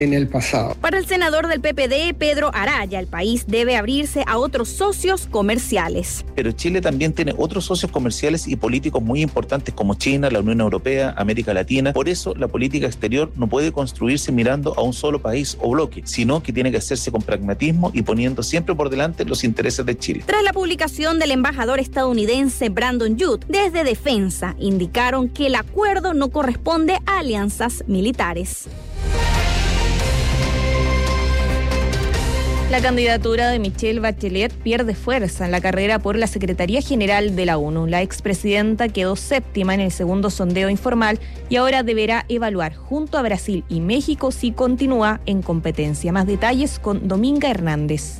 en el pasado. Para el senador del PPD, Pedro Araya, el país debe abrirse a otros socios comerciales. Pero Chile también tiene otros socios comerciales y políticos muy importantes como China, la Unión Europea, América Latina. Por eso la política exterior no puede construirse mirando a un solo país o bloque, sino que tiene que hacerse con pragmatismo y poniendo siempre por delante los intereses de Chile. Tras la publicación del embajador estadounidense Brandon Yood, desde Defensa indicaron que el acuerdo no corresponde a alianzas militares. La candidatura de Michelle Bachelet pierde fuerza en la carrera por la Secretaría General de la ONU. La expresidenta quedó séptima en el segundo sondeo informal y ahora deberá evaluar junto a Brasil y México si continúa en competencia. Más detalles con Dominga Hernández.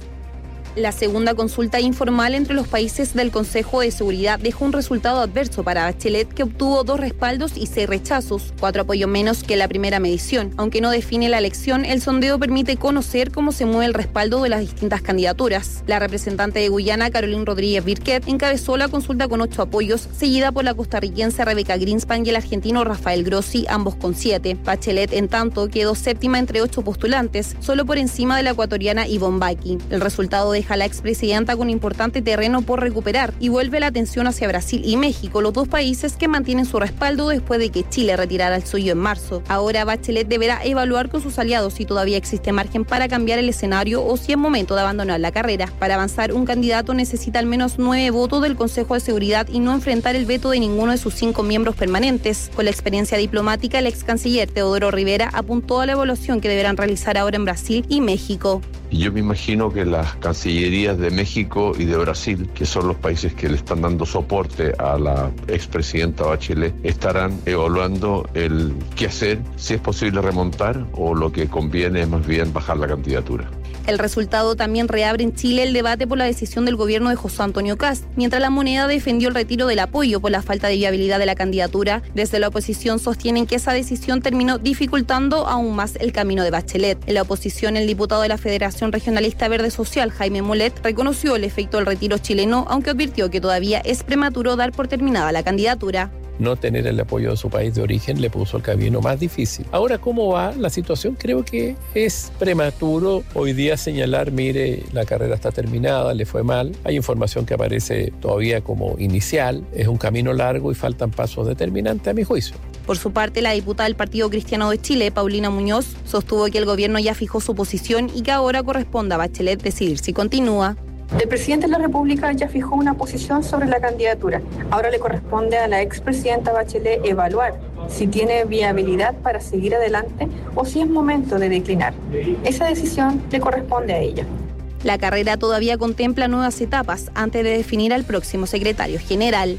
La segunda consulta informal entre los países del Consejo de Seguridad dejó un resultado adverso para Bachelet, que obtuvo 2 respaldos y 6 rechazos, 4 apoyos menos que la primera medición. Aunque no define la elección, el sondeo permite conocer cómo se mueve el respaldo de las distintas candidaturas. La representante de Guyana, Caroline Rodríguez Birquet, encabezó la consulta con 8 apoyos, seguida por la costarricense Rebeca Greenspan y el argentino Rafael Grossi, ambos con 7. Bachelet, en tanto, quedó séptima entre 8 postulantes, solo por encima de la ecuatoriana Ivonne Baki. El resultado deja a la expresidenta con importante terreno por recuperar y vuelve la atención hacia Brasil y México, los dos países que mantienen su respaldo después de que Chile retirara el suyo en marzo. Ahora Bachelet deberá evaluar con sus aliados si todavía existe margen para cambiar el escenario o si es momento de abandonar la carrera. Para avanzar, un candidato necesita al menos 9 votos del Consejo de Seguridad y no enfrentar el veto de ninguno de sus 5 miembros permanentes. Con la experiencia diplomática, el ex canciller Teodoro Rivera apuntó a la evaluación que deberán realizar ahora en Brasil y México. Yo me imagino que las cancillerías de México y de Brasil, que son los países que le están dando soporte a la expresidenta Bachelet, estarán evaluando el qué hacer, si es posible remontar o lo que conviene es más bien bajar la candidatura. El resultado también reabre en Chile el debate por la decisión del gobierno de José Antonio Kast, mientras la Moneda defendió el retiro del apoyo por la falta de viabilidad de la candidatura. Desde la oposición sostienen que esa decisión terminó dificultando aún más el camino de Bachelet. En la oposición, el diputado de la Federación Regionalista Verde Social, Jaime Molet, reconoció el efecto del retiro chileno, aunque advirtió que todavía es prematuro dar por terminada la candidatura. No tener el apoyo de su país de origen le puso el camino más difícil. Ahora, ¿cómo va la situación? Creo que es prematuro hoy día señalar, mire, la carrera está terminada, le fue mal. Hay información que aparece todavía como inicial. Es un camino largo y faltan pasos determinantes a mi juicio. Por su parte, la diputada del Partido Cristiano de Chile, Paulina Muñoz, sostuvo que el gobierno ya fijó su posición y que ahora corresponde a Bachelet decidir si continúa. El presidente de la República ya fijó una posición sobre la candidatura. Ahora le corresponde a la expresidenta Bachelet evaluar si tiene viabilidad para seguir adelante o si es momento de declinar. Esa decisión le corresponde a ella. La carrera todavía contempla nuevas etapas antes de definir al próximo secretario general.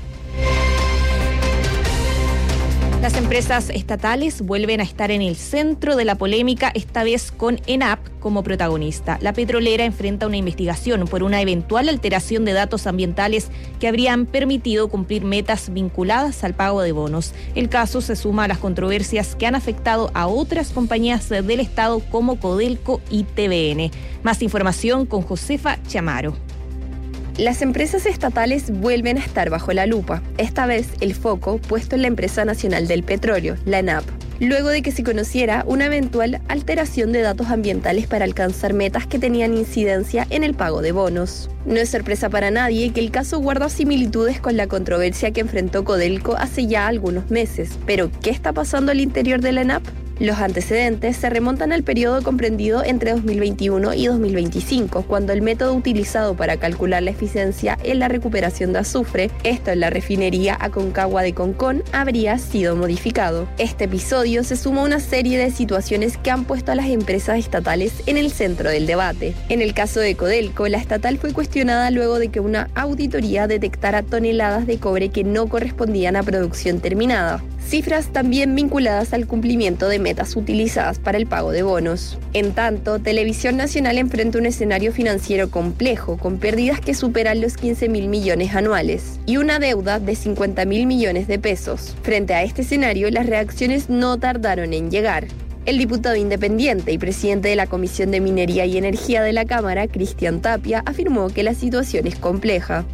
Las empresas estatales vuelven a estar en el centro de la polémica, esta vez con ENAP como protagonista. La petrolera enfrenta una investigación por una eventual alteración de datos ambientales que habrían permitido cumplir metas vinculadas al pago de bonos. El caso se suma a las controversias que han afectado a otras compañías del Estado como Codelco y TVN. Más información con Josefa Chamaro. Las empresas estatales vuelven a estar bajo la lupa, esta vez el foco puesto en la Empresa Nacional del Petróleo, la ENAP, luego de que se conociera una eventual alteración de datos ambientales para alcanzar metas que tenían incidencia en el pago de bonos. No es sorpresa para nadie que el caso guarda similitudes con la controversia que enfrentó Codelco hace ya algunos meses, pero ¿qué está pasando al interior de la ENAP? Los antecedentes se remontan al periodo comprendido entre 2021 y 2025, cuando el método utilizado para calcular la eficiencia en la recuperación de azufre, esto en la refinería Aconcagua de Concón, habría sido modificado. Este episodio se suma a una serie de situaciones que han puesto a las empresas estatales en el centro del debate. En el caso de Codelco, la estatal fue cuestionada luego de que una auditoría detectara toneladas de cobre que no correspondían a producción terminada. Cifras también vinculadas al cumplimiento de metas utilizadas para el pago de bonos. En tanto, Televisión Nacional enfrenta un escenario financiero complejo, con pérdidas que superan los 15.000 millones anuales y una deuda de 50.000 millones de pesos. Frente a este escenario, las reacciones no tardaron en llegar. El diputado independiente y presidente de la Comisión de Minería y Energía de la Cámara, Cristian Tapia, afirmó que la situación es compleja.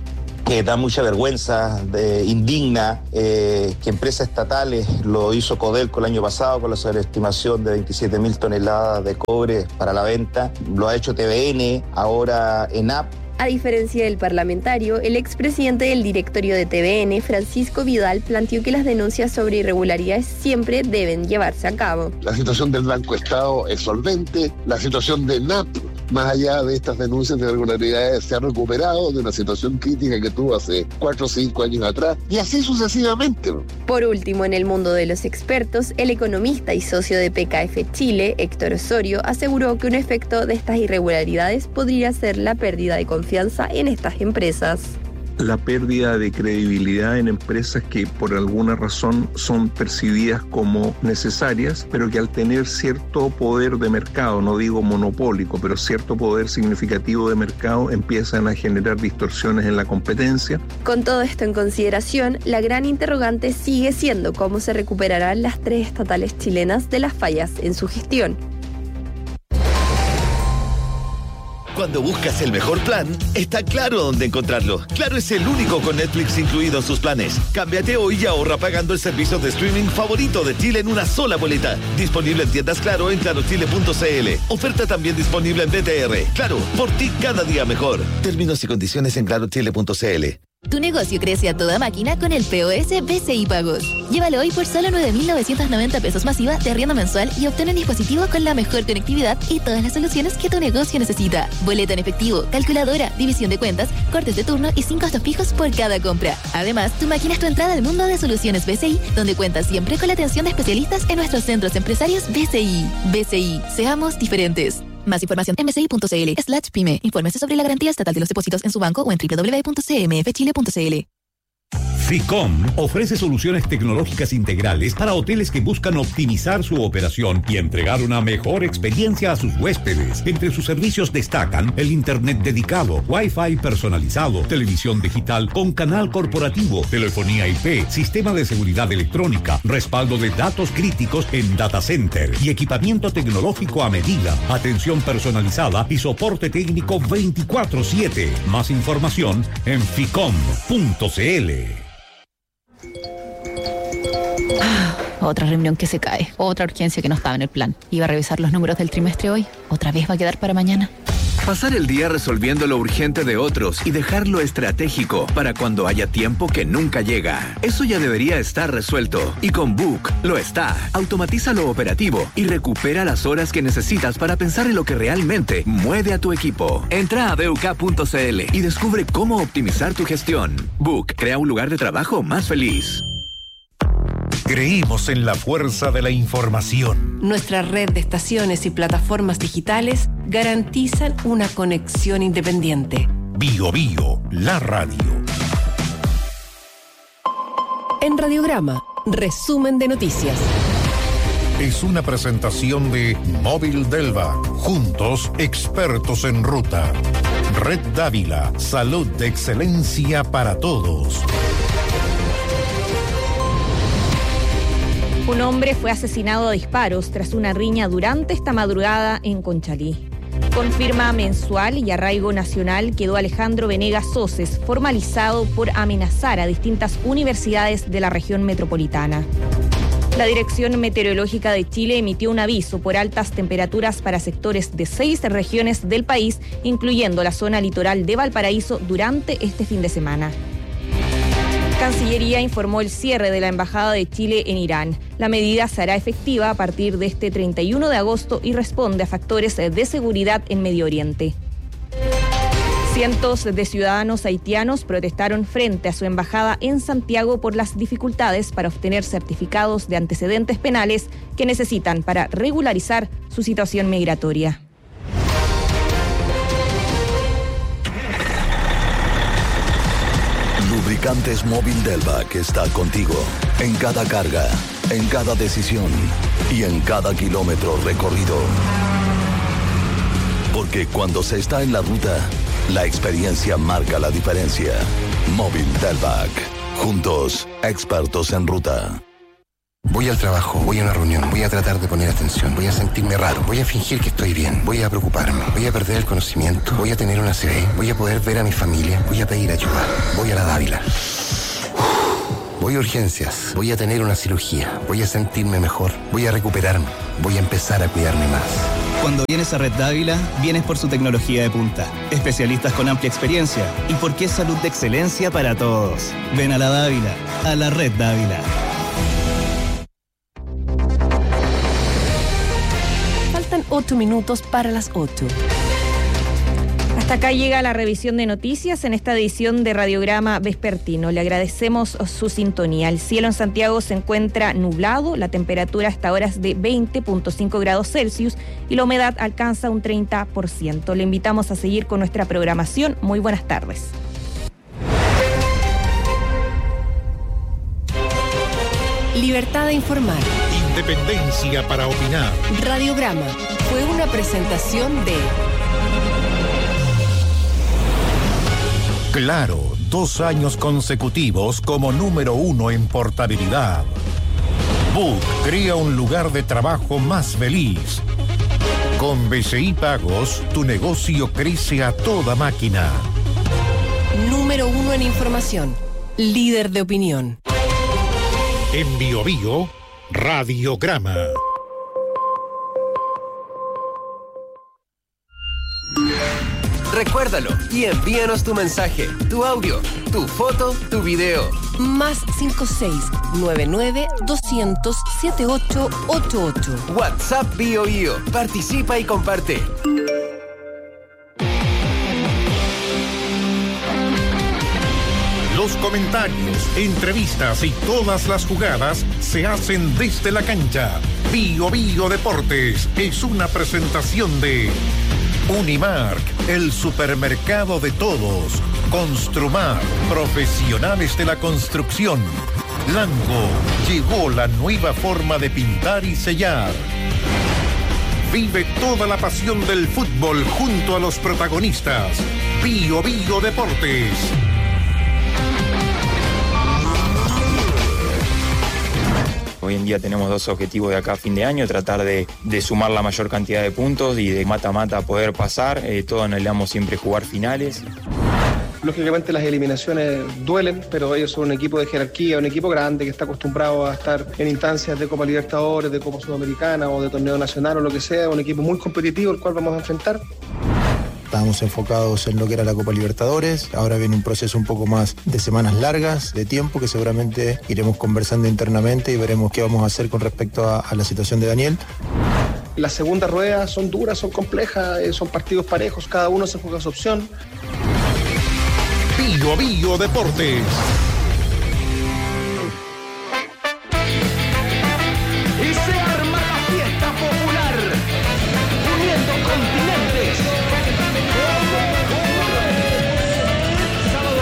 que da mucha vergüenza, indigna, que empresas estatales, lo hizo Codelco el año pasado con la sobreestimación de 27.000 toneladas de cobre para la venta, lo ha hecho TVN, ahora ENAP. A diferencia del parlamentario, el expresidente del directorio de TVN, Francisco Vidal, planteó que las denuncias sobre irregularidades siempre deben llevarse a cabo. La situación del Banco Estado es solvente, la situación de ENAP, más allá de estas denuncias de irregularidades, se ha recuperado de una situación crítica que tuvo hace 4 o 5 años atrás, y así sucesivamente. Por último, en el mundo de los expertos, el economista y socio de PKF Chile, Héctor Osorio, aseguró que un efecto de estas irregularidades podría ser la pérdida de confianza en estas empresas. La pérdida de credibilidad en empresas que por alguna razón son percibidas como necesarias, pero que al tener cierto poder de mercado, no digo monopólico, pero cierto poder significativo de mercado, empiezan a generar distorsiones en la competencia. Con todo esto en consideración, la gran interrogante sigue siendo cómo se recuperarán las 3 estatales chilenas de las fallas en su gestión. Cuando buscas el mejor plan, está Claro dónde encontrarlo. Claro es el único con Netflix incluido en sus planes. Cámbiate hoy y ahorra pagando el servicio de streaming favorito de Chile en una sola boleta. Disponible en tiendas Claro en clarochile.cl. Oferta también disponible en BTR. Claro, por ti cada día mejor. Términos y condiciones en clarochile.cl. Tu negocio crece a toda máquina con el POS BCI Pagos. Llévalo hoy por solo 9.990 pesos masiva de arriendo mensual y obtén un dispositivo con la mejor conectividad y todas las soluciones que tu negocio necesita. Boleto en efectivo, calculadora, división de cuentas, cortes de turno y 5 costos fijos por cada compra. Además, tu máquina es tu entrada al mundo de soluciones BCI, donde cuentas siempre con la atención de especialistas en nuestros centros empresarios BCI. BCI, seamos diferentes. Más información en bci.cl/pyme. Infórmese sobre la garantía estatal de los depósitos en su banco o en www.cmfchile.cl. FICOM ofrece soluciones tecnológicas integrales para hoteles que buscan optimizar su operación y entregar una mejor experiencia a sus huéspedes. Entre sus servicios destacan el internet dedicado, Wi-Fi personalizado, televisión digital con canal corporativo, telefonía IP, sistema de seguridad electrónica, respaldo de datos críticos en data center y equipamiento tecnológico a medida, atención personalizada y soporte técnico 24/7. Más información en ficom.cl. Otra reunión que se cae, otra urgencia que no estaba en el plan. Iba a revisar los números del trimestre hoy, otra vez va a quedar para mañana. Pasar el día resolviendo lo urgente de otros y dejar lo estratégico para cuando haya tiempo que nunca llega. Eso ya debería estar resuelto. Y con Book lo está. Automatiza lo operativo y recupera las horas que necesitas para pensar en lo que realmente mueve a tu equipo. Entra a BUK.cl y descubre cómo optimizar tu gestión. Book crea un lugar de trabajo más feliz. Creímos en la fuerza de la información. Nuestra red de estaciones y plataformas digitales garantizan una conexión independiente. Bio Bio, la radio. En Radiograma, resumen de noticias. Es una presentación de Móvil Delva. Juntos, expertos en ruta. Red Dávila, salud de excelencia para todos. Un hombre fue asesinado a disparos tras una riña durante esta madrugada en Conchalí. Con firma mensual y arraigo nacional quedó Alejandro Venegas Soces, formalizado por amenazar a distintas universidades de la región metropolitana. La Dirección Meteorológica de Chile emitió un aviso por altas temperaturas para sectores de 6 regiones del país, incluyendo la zona litoral de Valparaíso, durante este fin de semana. Cancillería informó el cierre de la Embajada de Chile en Irán. La medida se hará efectiva a partir de este 31 de agosto y responde a factores de seguridad en Medio Oriente. Cientos de ciudadanos haitianos protestaron frente a su embajada en Santiago por las dificultades para obtener certificados de antecedentes penales que necesitan para regularizar su situación migratoria. Lubricantes Móvil Delva, que está contigo en cada carga, en cada decisión y en cada kilómetro recorrido. Porque cuando se está en la ruta, la experiencia marca la diferencia. Móvil Delvac. Juntos, expertos en ruta. Voy al trabajo, voy a una reunión, voy a tratar de poner atención, voy a sentirme raro, voy a fingir que estoy bien, voy a preocuparme, voy a perder el conocimiento, voy a tener una CB, voy a poder ver a mi familia, voy a pedir ayuda, voy a la Dávila. Voy a urgencias, voy a tener una cirugía, voy a sentirme mejor, voy a recuperarme, voy a empezar a cuidarme más. Cuando vienes a Red Dávila, vienes por su tecnología de punta, especialistas con amplia experiencia y porque es salud de excelencia para todos. Ven a la Dávila, a la Red Dávila. Faltan 8 minutos para las 8. Hasta acá llega la revisión de noticias en esta edición de Radiograma Vespertino. Le agradecemos su sintonía. El cielo en Santiago se encuentra nublado, la temperatura hasta ahora es de 20.5 grados Celsius y la humedad alcanza un 30%. Le invitamos a seguir con nuestra programación. Muy buenas tardes. Libertad de informar. Independencia para opinar. Radiograma fue una presentación de... Claro, 2 años consecutivos como número 1 en portabilidad. Book crea un lugar de trabajo más feliz. Con BCI Pagos, tu negocio crece a toda máquina. Número 1 en información. Líder de opinión. En Bio Bio, Radiograma. Recuérdalo y envíanos tu mensaje, tu audio, tu foto, tu video. Más 56-99-200-7888. WhatsApp Bio Bio. Participa y comparte. Los comentarios, entrevistas y todas las jugadas se hacen desde la cancha. Bio Bio Deportes es una presentación de Unimark, el supermercado de todos. Construmar, profesionales de la construcción. Lango, llegó la nueva forma de pintar y sellar. Vive toda la pasión del fútbol junto a los protagonistas. Bio Bio Deportes. Hoy en día tenemos 2 objetivos de acá a fin de año, tratar de sumar la mayor cantidad de puntos y de mata-mata poder pasar. Todos anhelamos siempre jugar finales. Lógicamente las eliminaciones duelen, pero ellos son un equipo de jerarquía, un equipo grande que está acostumbrado a estar en instancias de Copa Libertadores, de Copa Sudamericana o de torneo nacional o lo que sea, un equipo muy competitivo el cual vamos a enfrentar. Estábamos enfocados en lo que era la Copa Libertadores, ahora viene un proceso un poco más de semanas largas, de tiempo, que seguramente iremos conversando internamente y veremos qué vamos a hacer con respecto a la situación de Daniel. Las segundas ruedas son duras, son complejas, son partidos parejos, cada uno se juega su opción. Bio Bio Deportes. Y se arma la fiesta popular, uniendo continentes. Sábado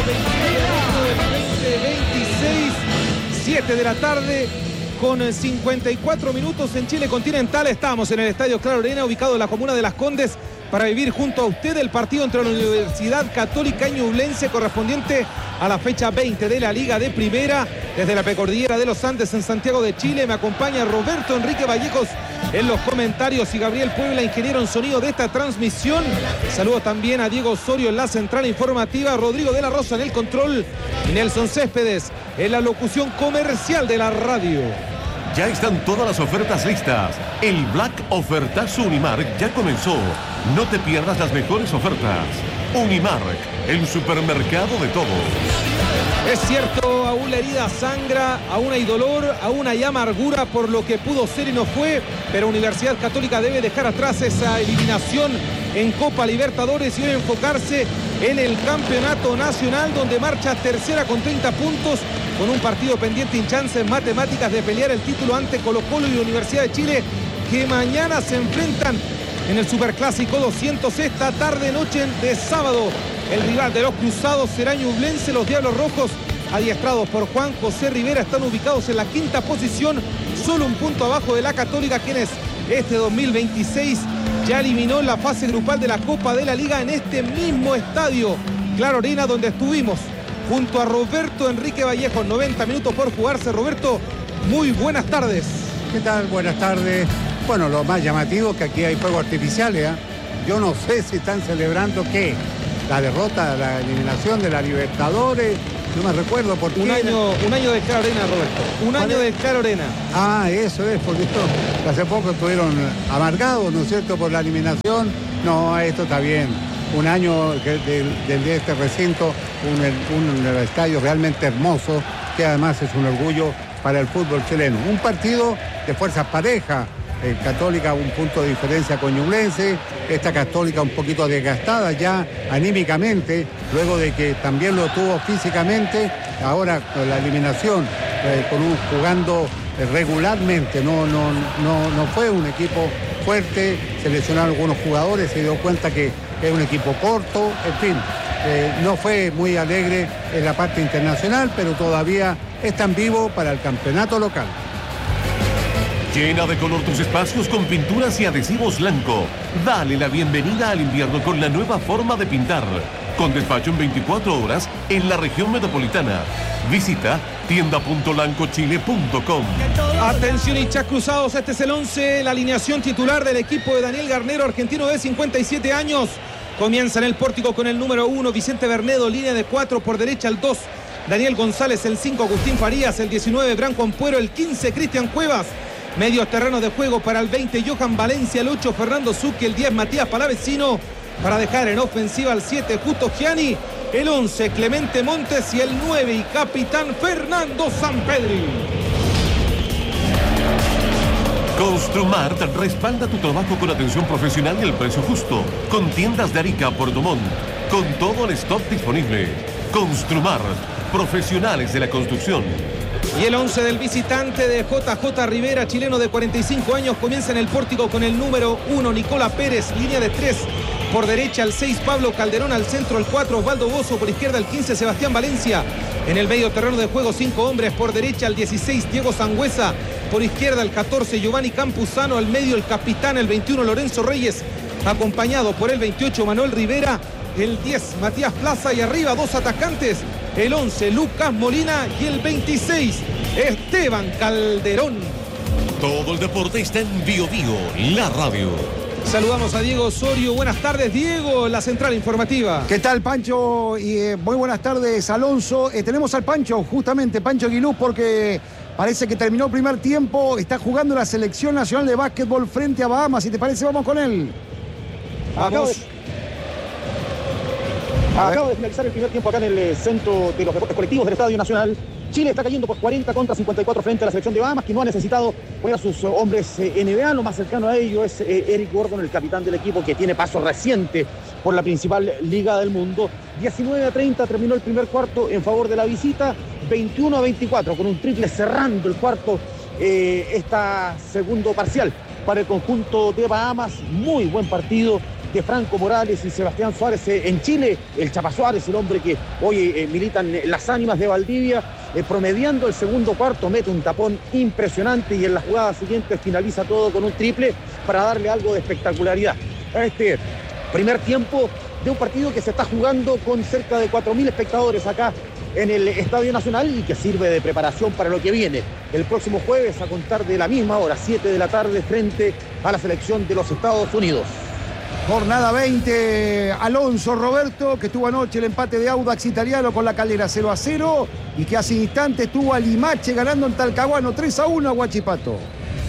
21 de 2026, 7 de la tarde, con 54 minutos en Chile continental. Estamos en el Estadio Claro Arena, ubicado en la comuna de Las Condes, para vivir junto a usted el partido entre la Universidad Católica Ñublense correspondiente a la fecha 20 de la Liga de Primera. Desde la Precordillera de los Andes en Santiago de Chile me acompaña Roberto Enrique Vallejos en los comentarios y Gabriel Puebla, ingeniero en sonido de esta transmisión. Saludo también a Diego Osorio en la central informativa, Rodrigo de la Rosa en el control y Nelson Céspedes en la locución comercial de la radio. Ya están todas las ofertas listas. El Black Ofertazo Unimark ya comenzó. No te pierdas las mejores ofertas. Unimark, el supermercado de todos. Es cierto, aún la herida sangra, aún hay dolor, aún hay amargura por lo que pudo ser y no fue, pero Universidad Católica debe dejar atrás esa eliminación en Copa Libertadores y hoy enfocarse en el campeonato nacional, donde marcha tercera con 30 puntos, con un partido pendiente y chances matemáticas de pelear el título ante Colo-Colo y Universidad de Chile, que mañana se enfrentan en el Superclásico 200 esta tarde-noche de sábado. El rival de los cruzados será Ñublense. Los Diablos Rojos, adiestrados por Juan José Rivera, están ubicados en la 5ª posición, solo un punto abajo de la Católica, quienes este 2026 ya eliminó en la fase grupal de la Copa de la Liga en este mismo estadio Claro Arena, donde estuvimos junto a Roberto Enrique Vallejos. 90 minutos por jugarse. Roberto, Muy buenas tardes. ¿Qué tal? Buenas tardes. Bueno, lo más llamativo es que aquí hay fuegos artificiales. Yo no sé si están celebrando qué. La derrota, la eliminación de la Libertadores. No me recuerdo por qué. Un año de Claro Arena, Roberto. Un año de Claro Arena. Ah, eso es, porque esto hace poco estuvieron amargados, ¿no es cierto?, por la eliminación. No, esto está bien. Un año de este recinto, un estadio realmente hermoso, que además es un orgullo para el fútbol chileno. Un partido de fuerzas parejas. Católica un punto de diferencia con Ñublense, esta Católica un poquito desgastada ya anímicamente, luego de que también lo tuvo físicamente, ahora con la eliminación, jugando regularmente, no fue un equipo fuerte, se lesionaron algunos jugadores, se dio cuenta que es un equipo corto, en fin, no fue muy alegre en la parte internacional, pero todavía están vivos para el campeonato local. Llena de color tus espacios con pinturas y adhesivos Lanco. Dale la bienvenida al invierno con la nueva forma de pintar. Con despacho en 24 horas en la región metropolitana. Visita tienda.lancochile.com. Atención, hinchas cruzados, este es el 11, la alineación titular del equipo de Daniel Garnero, argentino de 57 años. Comienza en el pórtico con el número 1, Vicente Bernedo, línea de 4, por derecha el 2, Daniel González, el 5, Agustín Farías, el 19, Branco Ampuero, el 15, Cristian Cuevas. Medios terrenos de juego para el 20, Johan Valencia, el 8, Fernando Zucchi, el 10, Matías Palavecino, para dejar en ofensiva al 7, Justo Gianni, el 11, Clemente Montes y el 9 y capitán Fernando Sampedri. Construmart respalda tu trabajo con atención profesional y el precio justo, con tiendas de Arica, Puerto Montt, con todo el stock disponible. Construmart, profesionales de la construcción. Y el 11 del visitante de JJ Rivera, chileno de 45 años, comienza en el pórtico con el número 1, Nicola Pérez, línea de 3. Por derecha el 6, Pablo Calderón, al centro el 4, Osvaldo Bozo, por izquierda el 15, Sebastián Valencia. En el medio terreno de juego 5 hombres, por derecha el 16, Diego Sangüesa, por izquierda el 14, Giovanni Campuzano, al medio el capitán, el 21, Lorenzo Reyes, acompañado por el 28, Manuel Rivera, el 10, Matías Plaza, y arriba 2 atacantes, el 11, Lucas Molina, y el 26, Esteban Calderón. Todo el deporte está en Bio Bio, la radio. Saludamos a Diego Osorio. Buenas tardes, Diego, la central informativa. ¿Qué tal, Pancho? Y muy buenas tardes, Alonso. Tenemos al Pancho, justamente, Pancho Aguiluz, porque parece que terminó el primer tiempo. Está jugando la selección nacional de básquetbol frente a Bahamas. Si te parece, vamos con él. Vamos. Acaba de finalizar el primer tiempo acá en el centro de los deportes colectivos del Estadio Nacional. Chile está cayendo por 40 contra 54 frente a la selección de Bahamas, que no ha necesitado poner a sus hombres NBA. Lo más cercano a ello es Eric Gordon, el capitán del equipo, que tiene paso reciente por la principal liga del mundo. 19-30 terminó el primer cuarto en favor de la visita, 21-24 con un triple cerrando el cuarto, esta segundo parcial para el conjunto de Bahamas. Muy buen partido de Franco Morales y Sebastián Suárez en Chile. El Chapa Suárez, el hombre que hoy militan las ánimas de Valdivia, promediando el segundo cuarto, mete un tapón impresionante y en la jugada siguiente finaliza todo con un triple para darle algo de espectacularidad a este primer tiempo de un partido que se está jugando con cerca de 4.000 espectadores acá en el Estadio Nacional y que sirve de preparación para lo que viene el próximo jueves a contar de la misma hora, 7 de la tarde, frente a la selección de los Estados Unidos. Jornada 20, Alonso Roberto, que tuvo anoche el empate de Audax Italiano con la Calera 0-0 y que hace instantes tuvo a Limache ganando en Talcahuano 3-1 a Huachipato.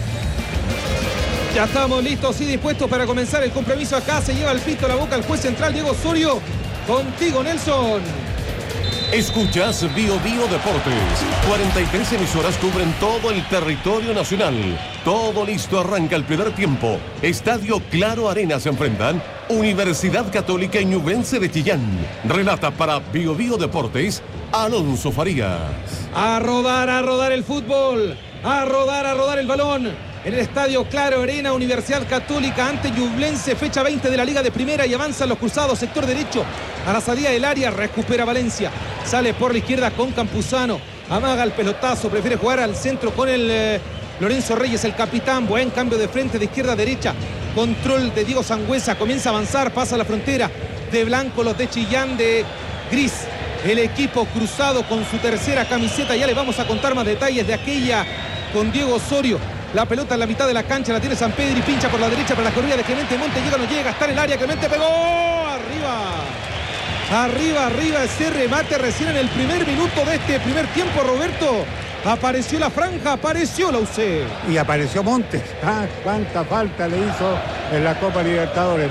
Ya estamos listos y dispuestos para comenzar el compromiso. Acá se lleva el pito a la boca el juez central Diego Osorio. Contigo, Nelson. Escuchas Bio Bio Deportes. 43 emisoras cubren todo el territorio nacional. Todo listo, arranca el primer tiempo. Estadio Claro Arena se enfrentan Universidad Católica y Ñublense de Chillán. Relata para Bio Bio Deportes Alonso Farías. A rodar el fútbol. A rodar el balón. En el Estadio Claro Arena, Universidad Católica ante Ñublense, fecha 20 de la Liga de Primera, y avanzan los cruzados, sector derecho, a la salida del área, recupera Valencia, sale por la izquierda con Campuzano, amaga el pelotazo, prefiere jugar al centro con el Lorenzo Reyes, el capitán, buen cambio de frente de izquierda a derecha, control de Diego Sangüesa, comienza a avanzar, pasa la frontera, de blanco los de Chillán, de gris el equipo cruzado con su tercera camiseta. Ya les vamos a contar más detalles de aquella con Diego Osorio. La pelota en la mitad de la cancha, la tiene Sampedri, pincha por la derecha para la corrida de Clemente Montes, llega, no llega, está en el área, Clemente pegó, arriba, ese remate recién en el primer minuto de este primer tiempo, Roberto. Apareció la franja, apareció la UC. Y apareció Montes. Cuánta falta le hizo en la Copa Libertadores.